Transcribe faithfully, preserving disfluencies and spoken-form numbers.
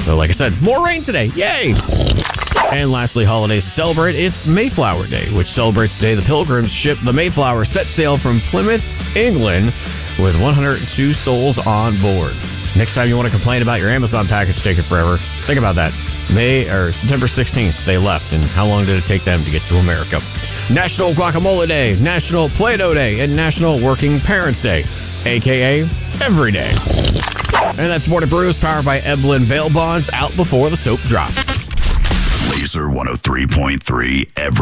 So like I said, more rain today. Yay! And lastly, holidays to celebrate. It's Mayflower Day, which celebrates the day the Pilgrims ship the Mayflower set sail from Plymouth, England, with one hundred two souls on board. Next time you want to complain about your Amazon package taking forever, think about that. May or September sixteenth, they left, and how long did it take them to get to America? National Guacamole Day, National Play-Doh Day, and National Working Parents Day, a k a every day. And that's Morning Brews, powered by Eblin Bail Bonds, out before the soap drops. Laser one oh three point three every